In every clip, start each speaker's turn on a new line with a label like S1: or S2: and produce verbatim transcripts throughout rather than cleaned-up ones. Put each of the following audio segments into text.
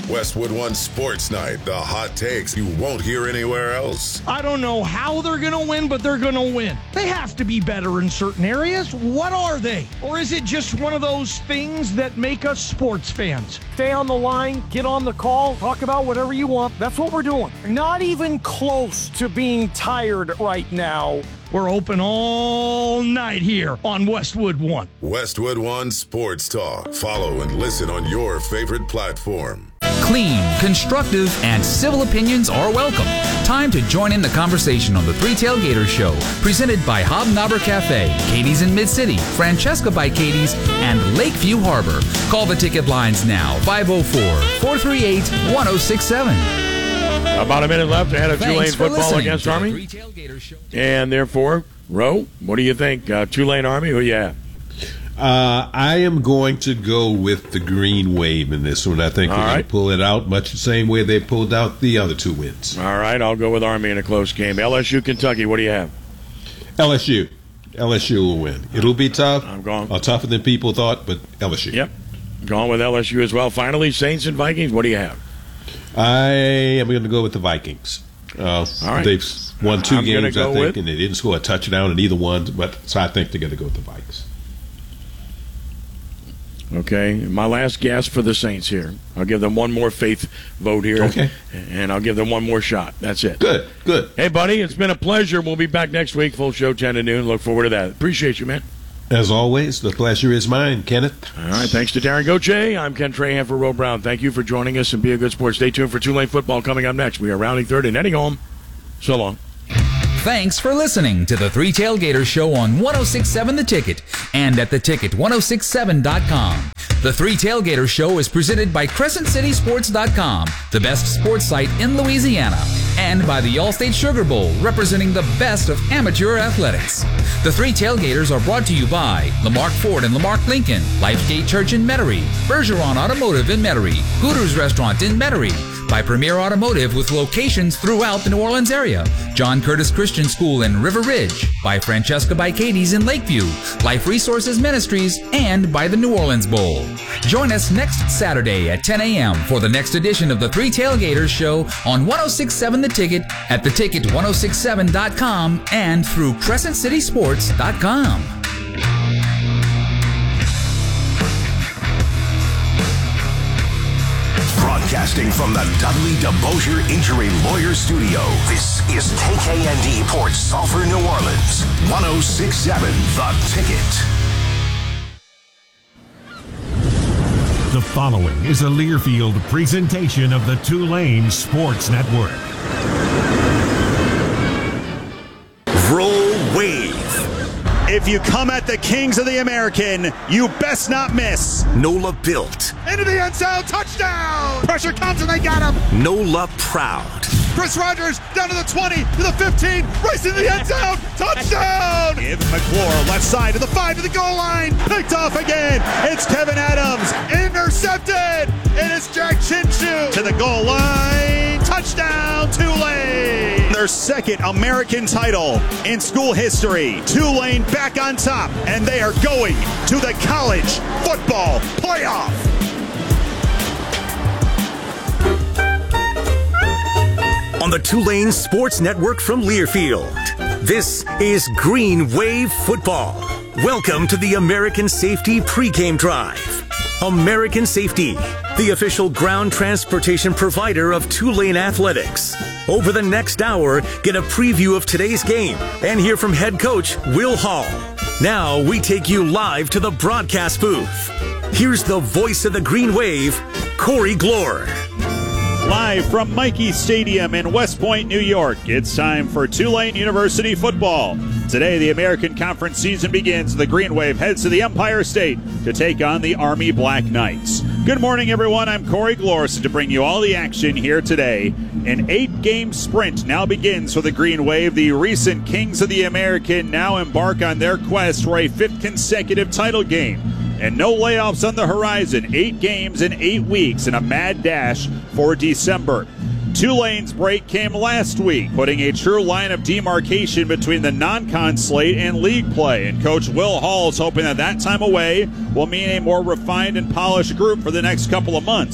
S1: Westwood One Sports Night, the hot takes you won't hear anywhere else.
S2: I don't know how they're going to win, but they're going to win. They have to be better in certain areas. What are they? Or is it just one of those things that make us sports fans?
S3: Stay on the line, get on the call, talk about whatever you want. That's what we're doing. Not even close to being tired right now.
S2: We're open all night here on Westwood One.
S1: Westwood One Sports Talk. Follow and listen on your favorite platform.
S4: Clean, constructive, and civil opinions are welcome. Time to join in the conversation on the Three Tailgaters Show, presented by Hobnobber Cafe, Katie's in Mid-City, Francesca by Katie's, and Lakeview Harbor. Call the ticket lines now, five oh four, four three eight, one oh six seven.
S5: About a minute left ahead of Tulane football against Army. And therefore, Roe, what do you think? Uh, Tulane Army, who you have?
S6: Uh, I am going to go with the Green Wave in this one. I think
S5: All
S6: they're
S5: right.
S6: going to pull it out much the same way they pulled out the other two wins.
S5: All right, I'll go with Army in a close game. L S U, Kentucky, what do you have?
S6: L S U. L S U will win. It'll be tough.
S5: I'm going.
S6: Uh, tougher than people thought, but L S U.
S5: Yep. Going with L S U as well. Finally, Saints and Vikings, what do you have?
S6: I am going to go with the Vikings. Uh,
S5: All right.
S6: They've won 2
S5: I'm gonna
S6: games,
S5: go
S6: I think,
S5: with-
S6: and they didn't score a touchdown in either one. But so I think they're going to go with the Vikings.
S5: Okay, my last guess for the Saints here. I'll give them one more faith vote here.
S6: Okay.
S5: And I'll give them one more shot. That's it.
S6: Good, good.
S5: Hey, buddy, it's been a pleasure. We'll be back next week. Full show, ten to noon. Look forward to that. Appreciate you, man.
S6: As always, the pleasure is mine, Kenneth.
S5: All right, thanks to Darren Gauthier. I'm Ken Trahan for Roe Brown. Thank you for joining us, and be a good sport. Stay tuned for Tulane football coming up next. We are rounding third and heading home. So long.
S4: Thanks for listening to the Three Tailgaters Show on one oh six point seven The Ticket and at the ticket ten sixty-seven dot com. The Three Tailgaters Show is presented by Crescent City Sports dot com, the best sports site in Louisiana, and by the Allstate Sugar Bowl, representing the best of amateur athletics. The Three Tailgaters are brought to you by Lamarck Ford and Lamarck Lincoln, Lifegate Church in Metairie, Bergeron Automotive in Metairie, Hooters Restaurant in Metairie, by Premier Automotive with locations throughout the New Orleans area, John Curtis Christian School in River Ridge, by Francesca by Katie's in Lakeview, Life Resources Ministries, and by the New Orleans Bowl. Join us next Saturday at ten a.m. for the next edition of the Three Tailgaters Show on one oh six point seven The Ticket, at the ticket ten sixty-seven dot com, and through Crescent City Sports dot com.
S7: Broadcasting from the Dudley DeBosier Injury Lawyer Studio, this is K K N D Port Sulphur, New Orleans, one oh six point seven The Ticket.
S8: The following is a Learfield presentation of the Tulane Sports Network.
S7: Roll Wave.
S9: If you come at the Kings of the American, you best not miss.
S7: NOLA Built.
S9: Into the end zone, touchdown! Pressure comes and they got him.
S7: NOLA Proud.
S9: Chris Rogers down to the twenty, to the fifteen, racing to the end zone, touchdown! Give McClure left side to the five, to the goal line, picked off again. It's Kevin Adams, intercepted. It is Jack Chinchu to the goal line, touchdown Tulane! Their second American title in school history. Tulane back on top, and they are going to the college football playoff.
S7: On the Tulane Sports Network from Learfield, this is Green Wave Football. Welcome to the American Safety Pregame Drive. American Safety, the official ground transportation provider of Tulane Athletics. Over the next hour, get a preview of today's game and hear from head coach Will Hall. Now we take you live to the broadcast booth. Here's the voice of the Green Wave, Corey Glore.
S9: Live from Mikey Stadium in West Point, New York, it's time for Tulane University football. Today, the American Conference season begins. The Green Wave heads to the Empire State to take on the Army Black Knights. Good morning, everyone. I'm Corey Glorson to bring you all the action here today. An eight-game sprint now begins for the Green Wave. The recent Kings of the American now embark on their quest for a fifth consecutive title game. And no layoffs on the horizon. Eight games in eight weeks and a mad dash for December. Tulane's break came last week, putting a true line of demarcation between the non-con slate and league play. And Coach Will Hall is hoping that that time away will mean a more refined and polished group for the next couple of months.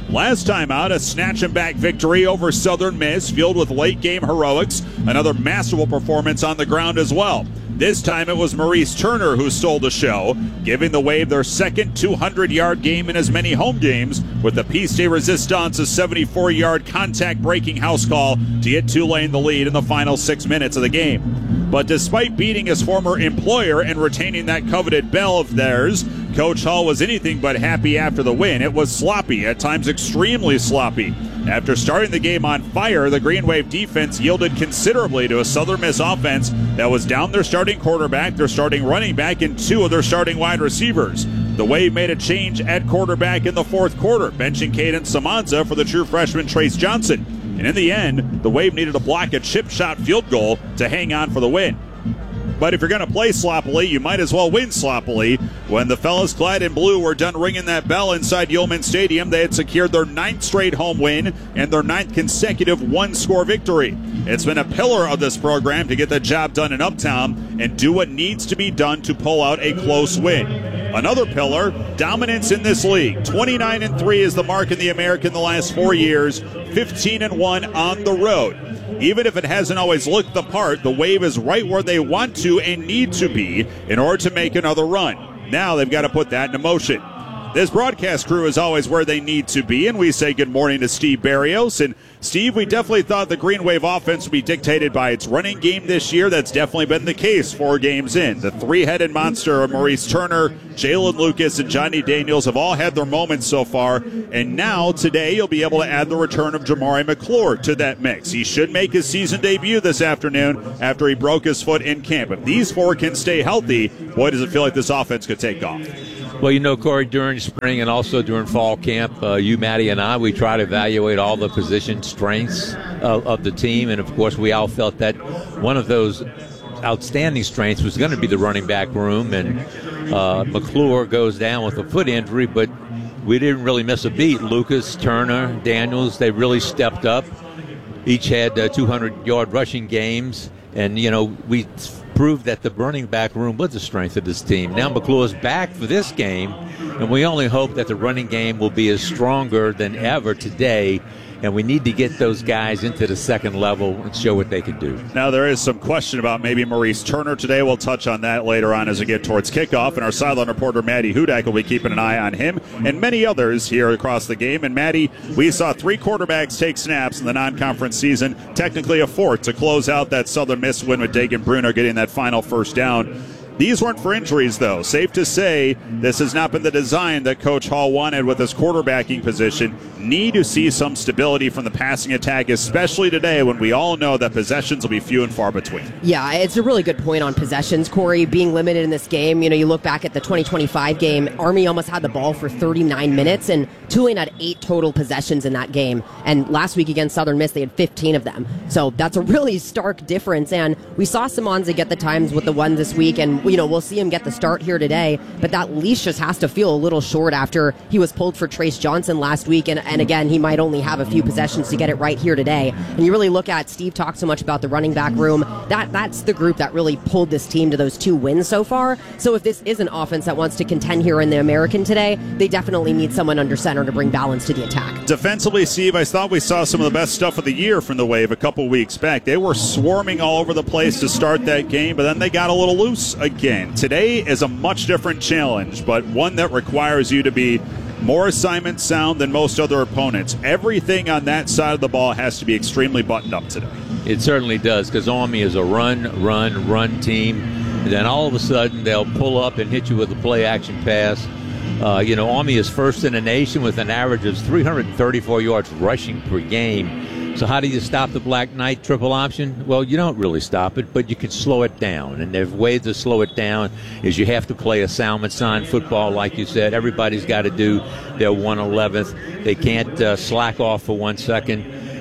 S9: Last time out, a snatch-and-back victory over Southern Miss, fueled with late-game heroics. Another masterful performance on the ground as well. This time it was Maurice Turner who stole the show, giving the Wave their second two hundred yard game in as many home games, with the Peace de Resistance a seventy-four yard contact-breaking house call to get Tulane the lead in the final six minutes of the game. But despite beating his former employer and retaining that coveted bell of theirs, Coach Hall was anything but happy after the win. It was sloppy, at times extremely sloppy. After starting the game on fire, the Green Wave defense yielded considerably to a Southern Miss offense that was down their starting quarterback, their starting running back, and two of their starting wide receivers. The Wave made a change at quarterback in the fourth quarter, benching Caden Samanza for the true freshman Trace Johnson. And in the end, the Wave needed to block a chip shot field goal to hang on for the win. But if you're going to play sloppily, you might as well win sloppily. When the fellas clad in blue were done ringing that bell inside Yulman Stadium, they had secured their ninth straight home win and their ninth consecutive one-score victory. It's been a pillar of this program to get the job done in Uptown and do what needs to be done to pull out a close win. Another pillar, dominance in this league. twenty-nine and three is the mark in the American the last four years, fifteen and one on the road. Even if it hasn't always looked the part, the Wave is right where they want to and need to be in order to make another run. Now they've got to put that into motion. This broadcast crew is always where they need to be, and we say good morning to Steve Barrios. And Steve, we definitely thought the Green Wave offense would be dictated by its running game this year. That's definitely been the case four games in. The three-headed monster of Maurice Turner, Jalen Lucas, and Johnny Daniels have all had their moments so far. And now, today, you'll be able to add the return of Jamari McClure to that mix. He should make his season debut this afternoon after he broke his foot in camp. If these four can stay healthy, boy, does it feel like this offense could take off.
S10: Well, you know, Corey, during spring and also during fall camp, uh, you, Maddie, and I, we try to evaluate all the position strengths of, of the team. And, of course, we all felt that one of those outstanding strengths was going to be the running back room. And uh, McClure goes down with a foot injury, but we didn't really miss a beat. Lucas, Turner, Daniels, they really stepped up. Each had uh, two hundred yard rushing games. And, you know, we proved that the running back room was the strength of this team. Now McClure's back for this game, and we only hope that the running game will be as stronger than ever today. And we need to get those guys into the second level and show what they can do.
S9: Now, there is some question about maybe Maurice Turner today. We'll touch on that later on as we get towards kickoff. And our sideline reporter, Maddie Hudak, will be keeping an eye on him and many others here across the game. And, Maddie, we saw three quarterbacks take snaps in the non-conference season, technically a fourth to close out that Southern Miss win with Dagan Bruner getting that final first down. These weren't for injuries, though. Safe to say this has not been the design that Coach Hall wanted with his quarterbacking position. Need to see some stability from the passing attack, especially today when we all know that possessions will be few and far between.
S11: Yeah, it's a really good point on possessions, Corey, being limited in this game. You know, you look back at the twenty twenty-five game, Army almost had the ball for thirty-nine minutes, and Tulane had eight total possessions in that game. And last week against Southern Miss, they had fifteen of them. So that's a really stark difference. And we saw Samanza get the times with the one this week, and you know, we'll see him get the start here today, but that leash just has to feel a little short after he was pulled for Trace Johnson last week, and, and again, he might only have a few possessions to get it right here today. And you really look at, Steve talked so much about the running back room, that that's the group that really pulled this team to those two wins so far. So if this is an offense that wants to contend here in the American today, they definitely need someone under center to bring balance to the attack.
S9: Defensively, Steve, I thought we saw some of the best stuff of the year from the Wave a couple weeks back. They were swarming all over the place to start that game, but then they got a little loose again. Today is a much different challenge, but one that requires you to be more assignment sound than most other opponents. Everything on that side of the ball has to be extremely buttoned up today.
S10: It certainly does, because Army is a run, run, run team. And then all of a sudden they'll pull up and hit you with a play-action pass. Uh, you know, Army is first in the nation with an average of three hundred thirty-four yards rushing per game. So how do you stop the Black Knight triple option? Well, you don't really stop it, but you can slow it down. And the way to slow it down is you have to play a sound sign football, like you said. Everybody's got to do their one eleventh. They can't uh, slack off for one second.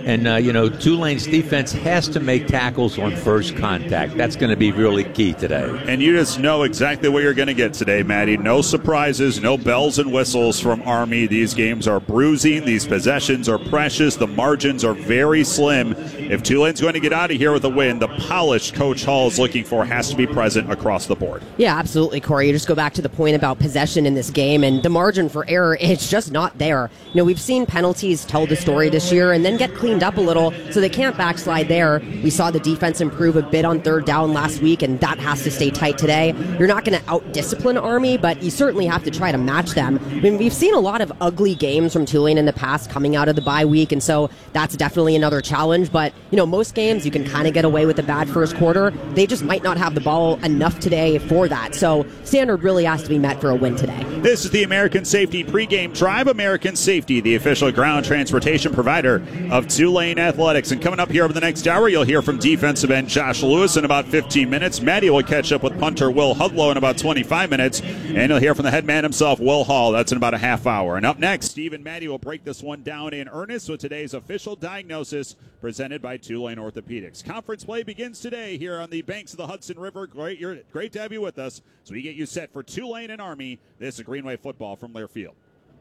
S10: And, uh, you know, Tulane's defense has to make tackles on first contact. That's going to be really key today.
S9: And you just know exactly what you're going to get today, Maddie. No surprises, no bells and whistles from Army. These games are bruising. These possessions are precious. The margins are very slim. If Tulane's going to get out of here with a win, the polish Coach Hall is looking for has to be present across the board.
S11: Yeah, absolutely, Corey. You just go back to the point about possession in this game, and the margin for error, it's just not there. You know, we've seen penalties tell the story this year and then get cleaned up a little, so they can't backslide there. We saw the defense improve a bit on third down last week, and that has to stay tight today. You're not going to out-discipline Army, but you certainly have to try to match them. I mean, we've seen a lot of ugly games from Tulane in the past coming out of the bye week, and so that's definitely another challenge. But, you know, most games you can kind of get away with a bad first quarter. They just might not have the ball enough today for that. So standard really has to be met for a win today.
S9: This is the American Safety pregame drive. American Safety, the official ground transportation provider of Tulane Athletics. And coming up here over the next hour, you'll hear from defensive end Josh Lewis in about fifteen minutes. Maddie will catch up with punter Will Hudlow in about twenty-five minutes. And you'll hear from the head man himself, Will Hall. That's in about a half hour. And up next, Steve and Maddie will break this one down in earnest with today's official diagnosis presented by Tulane Orthopedics. Conference play begins today here on the banks of the Hudson River. Great, you're, great to have you with us. So we get you set for Tulane and Army. This is Greenway football from Learfield.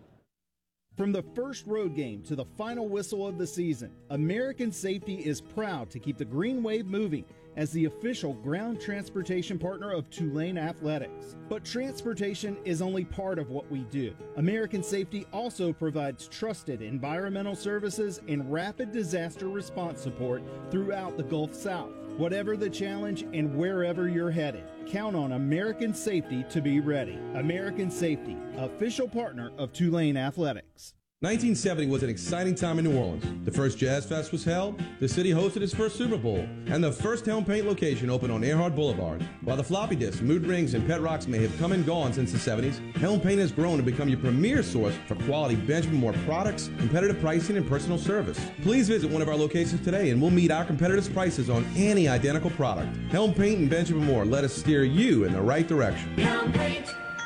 S12: From the first road game to the final whistle of the season, American Safety is proud to keep the Green Wave moving as the official ground transportation partner of Tulane Athletics. But transportation is only part of what we do. American Safety also provides trusted environmental services and rapid disaster response support throughout the Gulf South. Whatever the challenge and wherever you're headed, count on American Safety to be ready. American Safety, official partner of Tulane Athletics.
S13: nineteen seventy was an exciting time in New Orleans. The first Jazz Fest was held, the city hosted its first Super Bowl, and the first Helm Paint location opened on Earhart Boulevard. While the floppy disks, mood rings, and pet rocks may have come and gone since the seventies, Helm Paint has grown to become your premier source for quality Benjamin Moore products, competitive pricing, and personal service. Please visit one of our locations today and we'll meet our competitors' prices on any identical product. Helm Paint and Benjamin Moore, let us steer you in the right direction.
S14: Helm Paint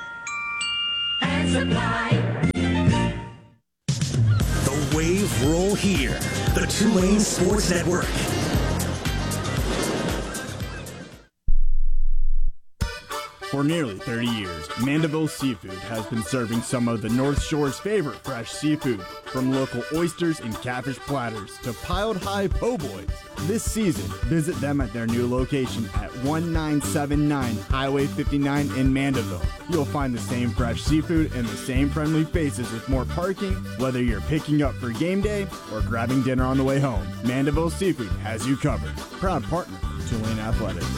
S14: and Supply.
S7: The Wave roll here. The Tulane Sports Network.
S15: For nearly thirty years, Mandeville Seafood has been serving some of the North Shore's favorite fresh seafood, from local oysters and catfish platters to piled high po' boys. This season, visit them at their new location at one nine seven nine Highway fifty-nine in Mandeville. You'll find the same fresh seafood and the same friendly faces with more parking, whether you're picking up for game day or grabbing dinner on the way home. Mandeville Seafood has you covered. Proud partner of Tulane Athletics.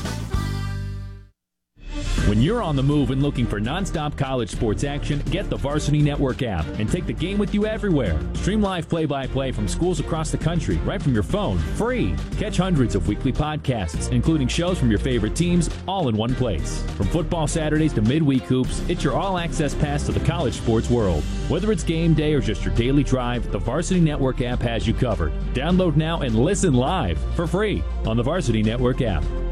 S16: When you're on the move and looking for nonstop college sports action, get the Varsity Network app and take the game with you everywhere. Stream live play-by-play from schools across the country right from your phone, free. Catch hundreds of weekly podcasts, including shows from your favorite teams, all in one place. From football Saturdays to midweek hoops, it's your all-access pass to the college sports world. Whether it's game day or just your daily drive, the Varsity Network app has you covered. Download now and listen live for free on the Varsity Network app.